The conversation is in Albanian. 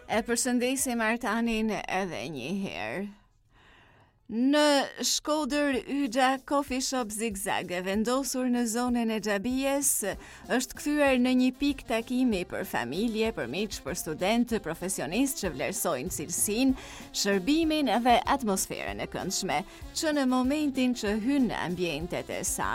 E përshëndesim Artanin edhe një herë. Në Shkodër Yxha Coffee Shop Zigzag, e vendosur në zonën e Xhabijes, është kthyer në një pikë takimi për familje, për miq, për studentë, profesionistë që vlerësojnë cilësinë, shërbimin dhe atmosferën e këndshme, që në momentin që hyn në ambientet e saj